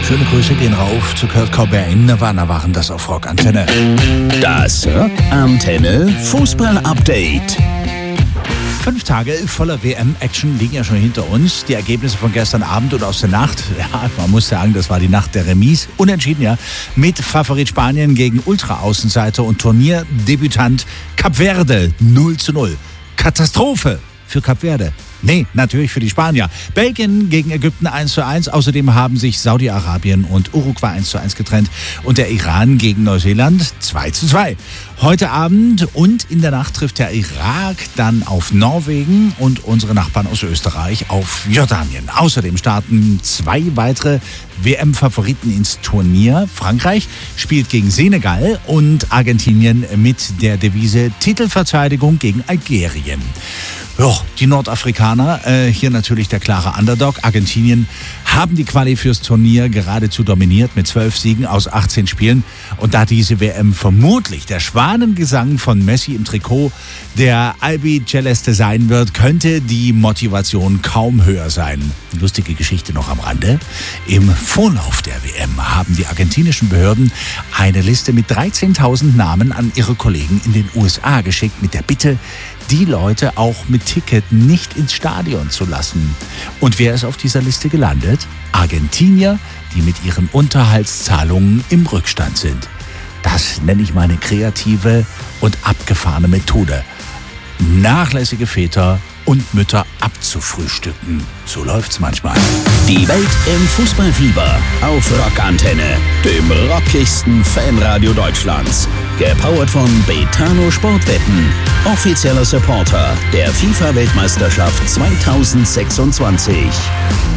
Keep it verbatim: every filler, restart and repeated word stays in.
Schöne Grüße gehen rauf zu Kurt Cobain. Nirvana waren das auf Rock Antenne. Das Rock Antenne Fußball-Update. Fünf Tage voller W M-Action liegen ja schon hinter uns. Die Ergebnisse von gestern Abend und aus der Nacht, ja, man muss sagen, das war die Nacht der Remis. Unentschieden, ja, mit Favorit Spanien gegen Ultra-Außenseiter und Turnierdebütant Kap Verde null zu null. Katastrophe für Kap Verde. Nee, natürlich für die Spanier. Belgien gegen Ägypten eins zu eins. Außerdem haben sich Saudi-Arabien und Uruguay eins zu eins getrennt. Und der Iran gegen Neuseeland zwei zu zwei. Heute Abend und in der Nacht trifft der Irak dann auf Norwegen und unsere Nachbarn aus Österreich auf Jordanien. Außerdem starten zwei weitere W M-Favoriten ins Turnier. Frankreich spielt gegen Senegal und Argentinien mit der Devise Titelverteidigung gegen Algerien. Ja, die Nordafrikaner, äh, hier natürlich der klare Underdog. Argentinien haben die Quali fürs Turnier geradezu dominiert mit zwölf Siegen aus achtzehn Spielen. Und da diese W M vermutlich der Schwanengesang von Messi im Trikot der Albi Celeste sein wird, könnte die Motivation kaum höher sein. Lustige Geschichte noch am Rande. Im Vorlauf der W M haben die argentinischen Behörden eine Liste mit dreizehntausend Namen an ihre Kollegen in den U S A geschickt mit der Bitte, die Leute auch mit Ticket nicht ins Stadion zu lassen. Und wer ist auf dieser Liste gelandet? Argentinier, die mit ihren Unterhaltszahlungen im Rückstand sind. Das nenne ich meine kreative und abgefahrene Methode. Nachlässige Väter und Mütter abzufrühstücken. So läuft's manchmal. Die Welt im Fußballfieber auf Rock Antenne, dem rockigsten Fanradio Deutschlands. Gepowert von Betano Sportwetten, offizieller Supporter der FIFA-Weltmeisterschaft zweitausendsechsundzwanzig.